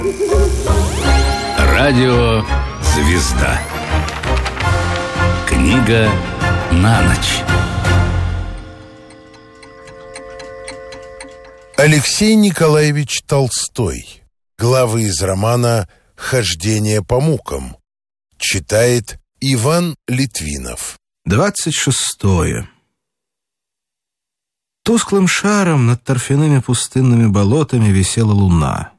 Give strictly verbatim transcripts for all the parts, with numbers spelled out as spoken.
Радио «Звезда». Книга на ночь. Алексей Николаевич Толстой. Главы из романа «Хождение по мукам». Читает Иван Литвинов. Двадцать шестое. Тусклым шаром над торфяными пустынными болотами висела луна.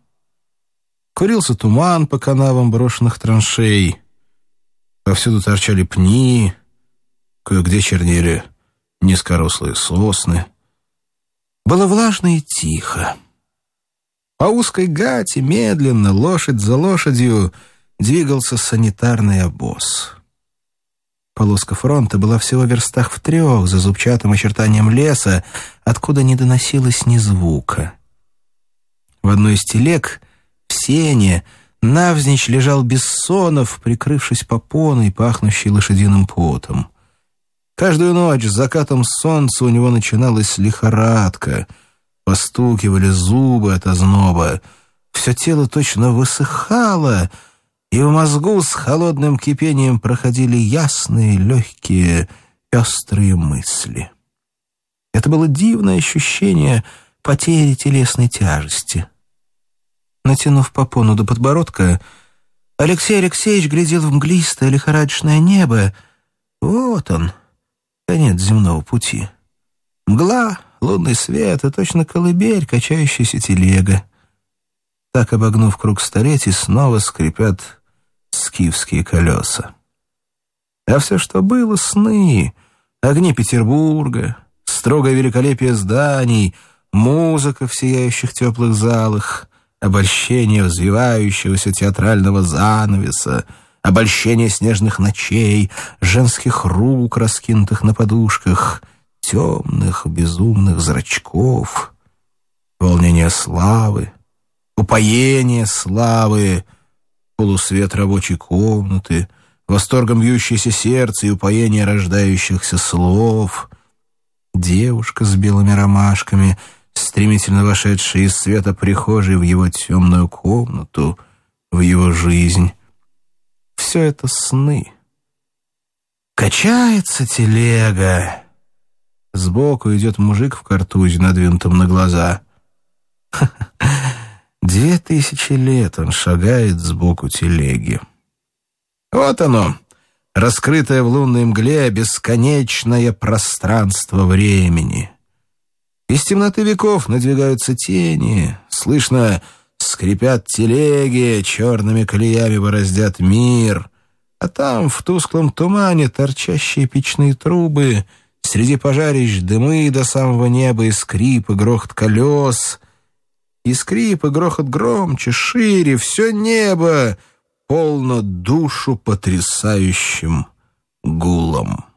Курился туман по канавам брошенных траншей. Повсюду торчали пни, кое-где чернели низкорослые сосны. Было влажно и тихо. По узкой гате медленно, лошадь за лошадью, двигался санитарный обоз. Полоска фронта была всего в верстах в трех за зубчатым очертанием леса, откуда не доносилось ни звука. В одной из телег, в сене, навзничь лежал Бессонов, прикрывшись попоной, пахнущей лошадиным потом. Каждую ночь с закатом солнца у него начиналась лихорадка. Постукивали зубы от озноба. Все тело точно высыхало, и в мозгу с холодным кипением проходили ясные, легкие, пестрые мысли. Это было дивное ощущение потери телесной тяжести. Натянув попону до подбородка, Алексей Алексеевич глядел в мглистое лихорадочное небо. Вот он, конец земного пути. Мгла, лунный свет и точно колыбель, качающаяся телега. Так, обогнув круг столетий, снова скрипят скифские колеса. А все, что было, сны, огни Петербурга, строгое великолепие зданий, музыка в сияющих теплых залах, обольщение взвивающегося театрального занавеса, обольщение снежных ночей, женских рук, раскинутых на подушках, темных безумных зрачков, волнение славы, упоение славы, полусвет рабочей комнаты, восторгом бьющееся сердце и упоение рождающихся слов, девушка с белыми ромашками, стремительно вошедшая из света прихожей в его темную комнату, в его жизнь. Все это сны. Качается телега. Сбоку идет мужик в картузе, надвинутом на глаза. Две тысячи лет он шагает сбоку телеги. Вот оно, раскрытое в лунной мгле бесконечное пространство времени. Из темноты веков надвигаются тени, слышно, скрипят телеги, черными колеями бороздят мир, а там в тусклом тумане торчащие печные трубы, среди пожарищ дымы до самого неба и скрип и грохот колес. И скрип, и грохот громче, шире, все небо полно душу потрясающим гулом.